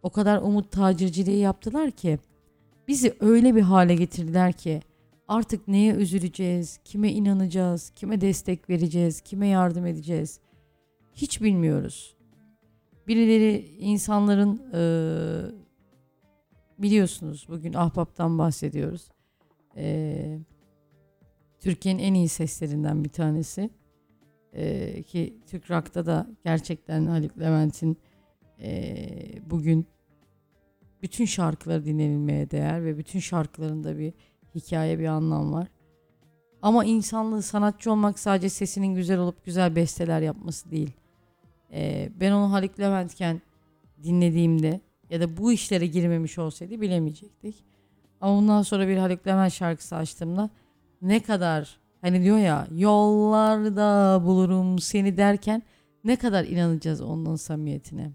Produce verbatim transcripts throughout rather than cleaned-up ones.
O kadar umut tacirciliği yaptılar ki bizi öyle bir hale getirdiler ki artık neye üzüleceğiz, kime inanacağız, kime destek vereceğiz, kime yardım edeceğiz hiç bilmiyoruz. Birileri insanların eee, biliyorsunuz bugün Ahbap'tan bahsediyoruz. Eee, Türkiye'nin en iyi seslerinden bir tanesi. Eee, ki Türk Rock'ta da gerçekten Haluk Levent'in eee, bugün bütün şarkıları dinlenilmeye değer ve bütün şarkılarında bir hikaye, bir anlam var. Ama insanlığı, sanatçı olmak sadece sesinin güzel olup güzel besteler yapması değil. Ee, ben onu Haluk Levent'ken dinlediğimde ya da bu işlere girmemiş olsaydı bilemeyecektik. Ama ondan sonra bir Haluk Levent şarkısı açtığımda ne kadar, hani diyor ya, yollarda bulurum seni derken ne kadar inanacağız onun samimiyetine.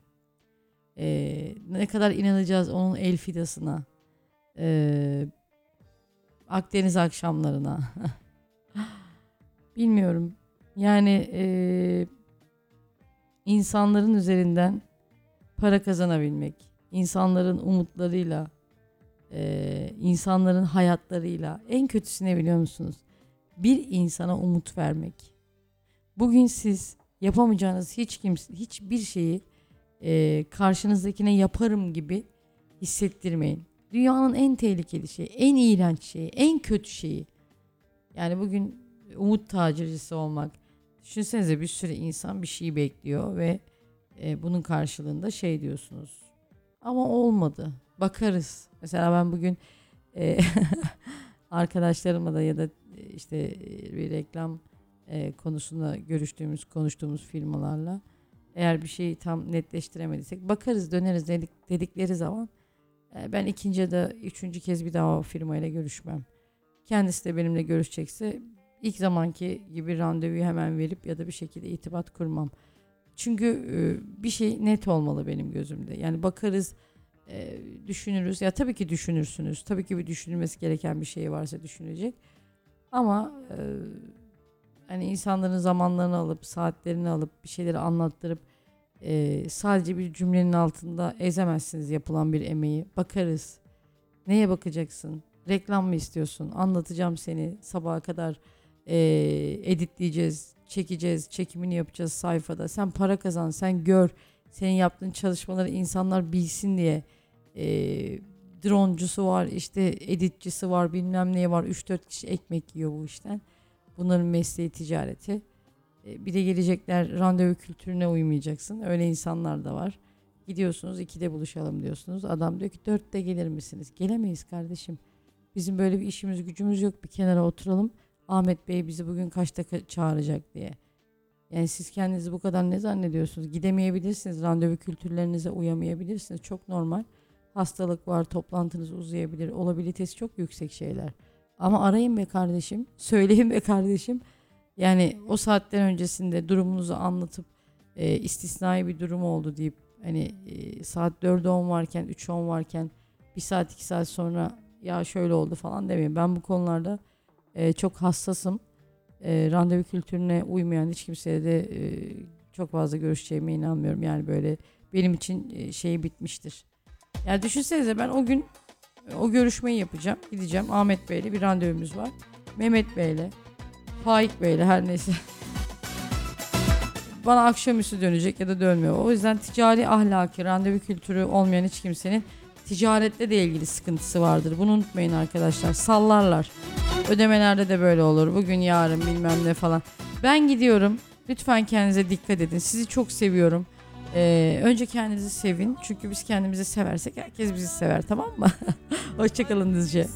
Ee, ne kadar inanacağız onun el fidasına. Ee, Akdeniz akşamlarına. Bilmiyorum. Yani e, insanların üzerinden para kazanabilmek, insanların umutlarıyla, e, insanların hayatlarıyla, en kötüsü ne biliyor musunuz? Bir insana umut vermek. Bugün siz yapamayacağınız hiç kimse, hiçbir şeyi e, karşınızdakine yaparım gibi hissettirmeyin. Dünyanın en tehlikeli şeyi, en iğrenç şeyi, en kötü şeyi. Yani bugün umut tacircisi olmak. Düşünsenize, bir sürü insan bir şey bekliyor ve e, bunun karşılığında şey diyorsunuz. Ama olmadı. Bakarız. Mesela ben bugün e, arkadaşlarımla da ya da e, işte e, bir reklam e, konusunda görüştüğümüz, konuştuğumuz firmalarla eğer bir şeyi tam netleştiremediysek bakarız, döneriz dedik, dedikleri zaman e, ben ikinci ya da üçüncü kez bir daha o firmayla görüşmem. Kendisi de benimle görüşecekse ilk zamanki gibi randevuyu hemen verip ya da bir şekilde irtibat kurmam. Çünkü e, bir şey net olmalı benim gözümde. Yani bakarız, e, düşünürüz. Ya tabii ki düşünürsünüz. Tabii ki bir düşünülmesi gereken bir şey varsa düşünecek. Ama e, hani insanların zamanlarını alıp, saatlerini alıp bir şeyleri anlattırıp e, sadece bir cümlenin altında ezemezsiniz yapılan bir emeği. Bakarız. Neye bakacaksın? Reklam mı istiyorsun? Anlatacağım seni sabaha kadar, e, editleyeceğiz, çekeceğiz, çekimini yapacağız sayfada. Sen para kazan, sen gör. Senin yaptığın çalışmaları insanlar bilsin diye. E, Droncusu var, işte editçisi var, bilmem neye var. üç dört kişi ekmek yiyor bu işten. Bunların mesleği ticareti. E, bir de gelecekler, randevu kültürüne uymayacaksın. Öyle insanlar da var. Gidiyorsunuz, ikide buluşalım diyorsunuz. Adam diyor ki dörtte gelir misiniz? Gelemeyiz kardeşim. Bizim böyle bir işimiz gücümüz yok. Bir kenara oturalım. Ahmet Bey bizi bugün kaçta ka- çağıracak diye. Yani siz kendinizi bu kadar ne zannediyorsunuz? Gidemeyebilirsiniz. Randevu kültürlerinize uyamayabilirsiniz. Çok normal. Hastalık var, toplantınız uzayabilir. Olabilitesi çok yüksek şeyler. Ama arayın be kardeşim. Söyleyin be kardeşim. Yani o saatten öncesinde durumunuzu anlatıp e, istisnai bir durum oldu deyip hani e, saat dörde on varken, üçe on varken bir saat iki saat sonra ya şöyle oldu falan demeyin. Ben bu konularda e, çok hassasım. E, randevu kültürüne uymayan hiç kimseye de e, çok fazla görüşeceğime inanmıyorum. Yani böyle benim için e, şey bitmiştir. Yani düşünsenize, ben o gün e, o görüşmeyi yapacağım. Gideceğim, Ahmet Bey'le bir randevumuz var. Mehmet Bey'le, Faik Bey'le, her neyse. Bana akşamüstü dönecek ya da dönmüyor. O yüzden ticari ahlaki, randevu kültürü olmayan hiç kimsenin ticaretle de ilgili sıkıntısı vardır. Bunu unutmayın arkadaşlar. Sallarlar. Ödemelerde de böyle olur. Bugün, yarın, bilmem ne falan. Ben gidiyorum. Lütfen kendinize dikkat edin. Sizi çok seviyorum. Ee, önce kendinizi sevin. Çünkü biz kendimizi seversek herkes bizi sever, tamam mı? Hoşçakalın dizce.